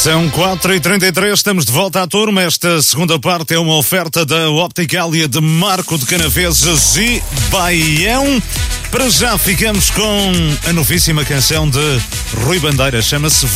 São 4h33, estamos de volta à turma. Esta segunda parte é uma oferta da Opticalia de Marco de Canaveses e Baião. Para já ficamos com a novíssima canção de Rui Bandeira, chama-se